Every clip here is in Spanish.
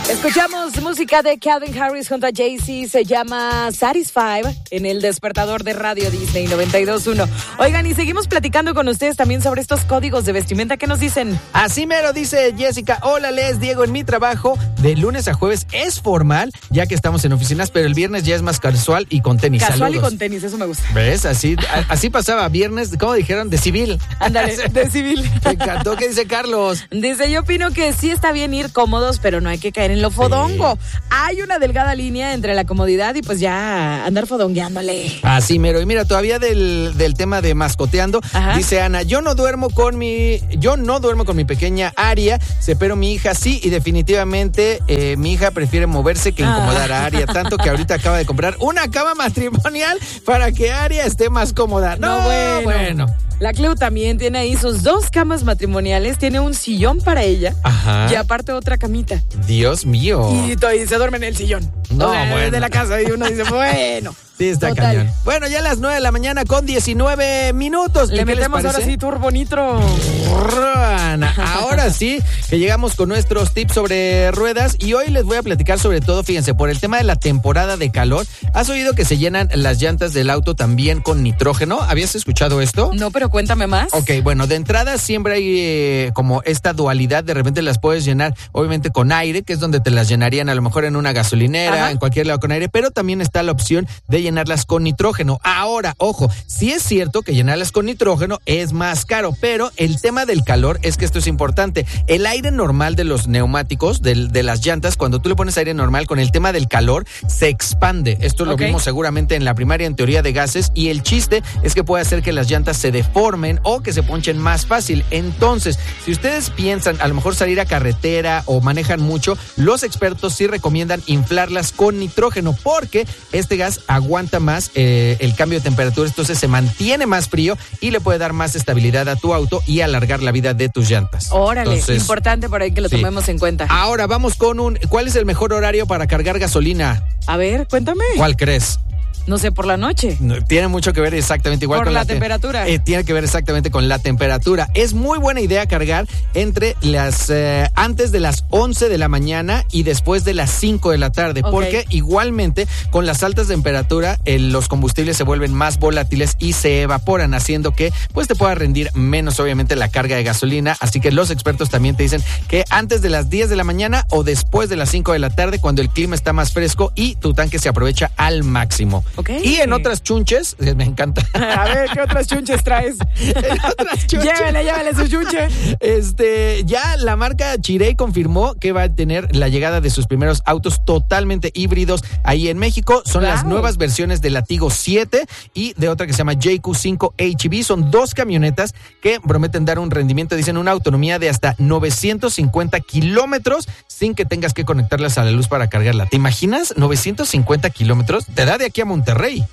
Escuchamos música de Calvin Harris junto a Jay-Z, se llama Satisfied en el despertador de Radio Disney 92.1. Oigan, y seguimos platicando con ustedes también sobre estos códigos de vestimenta. ¿Qué nos dicen? Así mero, dice Jessica. Hola, Les, Diego, en mi trabajo de lunes a jueves es formal, ya que estamos en oficinas, pero el viernes ya es más casual y con tenis. Casual Saludos. y con tenis, eso me gusta. ¿Ves? Así pasaba viernes, ¿cómo dijeron? De civil. Ándale, de civil. Me encantó. ¿Qué dice Carlos? Dice, yo opino que sí está bien ir cómodos, pero no hay que caer en lo fodongo. Sí. Hay una delgada línea entre la comodidad y pues ya andar fodongueándole. Así mero. Y mira, todavía del tema de mascoteando, ajá, dice Ana, yo no duermo con mi pequeña Aria, pero mi hija sí, y definitivamente mi hija prefiere moverse que incomodar a Aria, tanto que ahorita acaba de comprar una cama matrimonial para que Aria esté más cómoda. No, bueno. La Cleo también tiene ahí sus 2 camas matrimoniales, tiene un sillón para ella, ajá, y aparte otra camita. Dios mío. Y se duerme en el sillón. No, bueno. De la casa, y uno dice, bueno. Sí, está total. Cañón. Bueno, ya a las 9 de la mañana con 19 minutos. Le metemos ahora sí turbo nitro. Ahora sí, que llegamos con nuestros tips sobre ruedas y hoy les voy a platicar sobre todo, fíjense, por el tema de la temporada de calor. ¿Has oído que se llenan las llantas del auto también con nitrógeno? ¿Habías escuchado esto? No, pero cuéntame más. Ok, bueno, de entrada siempre hay como esta dualidad, de repente las puedes llenar obviamente con aire, que es donde te las llenarían a lo mejor en una gasolinera, ajá, en cualquier lado con aire, pero también está la opción de llenarlas con nitrógeno. Ahora, ojo, sí es cierto que llenarlas con nitrógeno es más caro, pero el tema del calor es que esto es importante. El aire normal de los neumáticos, de las llantas, cuando tú le pones aire normal, con el tema del calor, se expande. Esto lo vimos seguramente en la primaria en teoría de gases, y el chiste es que puede hacer que las llantas se deformen o que se ponchen más fácil. Entonces, si ustedes piensan a lo mejor salir a carretera o manejan mucho, los expertos sí recomiendan inflarlas con nitrógeno, porque este gas aguanta más el cambio de temperatura, entonces se mantiene más frío y le puede dar más estabilidad a tu auto y alargar la vida de tus llantas. Órale, entonces, importante por ahí que lo tomemos en cuenta. Ahora vamos con ¿cuál es el mejor horario para cargar gasolina? A ver, cuéntame. ¿Cuál crees? No sé, por la noche. Tiene mucho que ver exactamente igual con la temperatura. Tiene que ver exactamente con la temperatura. Es muy buena idea cargar entre antes de las 11 de la mañana y después de las 5 de la tarde, porque igualmente con las altas temperaturas los combustibles se vuelven más volátiles y se evaporan, haciendo que pues te pueda rendir menos obviamente la carga de gasolina. Así que los expertos también te dicen que antes de las 10 de la mañana o después de las 5 de la tarde, cuando el clima está más fresco y tu tanque se aprovecha al máximo. Y en otras chunches, me encanta. A ver, ¿qué otras chunches traes? En otras chunches. Llévele su chunche. Ya la marca Chery confirmó que va a tener la llegada de sus primeros autos totalmente híbridos ahí en México. Son las nuevas versiones de la Tigo 7 y de otra que se llama JQ5 HEV. Son 2 camionetas que prometen dar un rendimiento, dicen, una autonomía de hasta 950 kilómetros sin que tengas que conectarlas a la luz para cargarla. ¿Te imaginas? 950 kilómetros. Te da de aquí a Monterrey.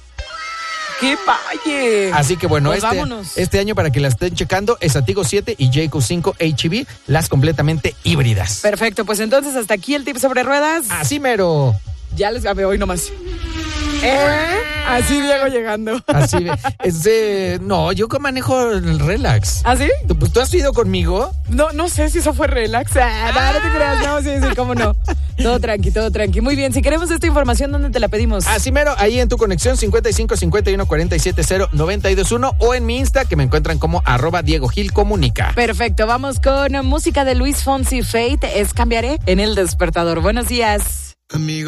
¡Qué valle! Así que bueno, pues este año, para que la estén checando, es a Tigo 7 y JQ5 HEV, las completamente híbridas. Perfecto, pues entonces hasta aquí el tip sobre ruedas. Así mero. Ya les gabe hoy nomás. Así Diego llegando. Así no, yo que manejo el relax. ¿Ah, sí? ¿Tú has ido conmigo? No sé si eso fue relax. No te creas, no, sí, cómo no. Todo tranqui. Muy bien, si queremos esta información, ¿dónde te la pedimos? Así mero, ahí en tu conexión 55 51 47 0 921 o en mi Insta, que me encuentran como @DiegoGilComunica. Perfecto, vamos con música de Luis Fonsi, Fate, es Cambiaré en El Despertador. Buenos días. Amigo.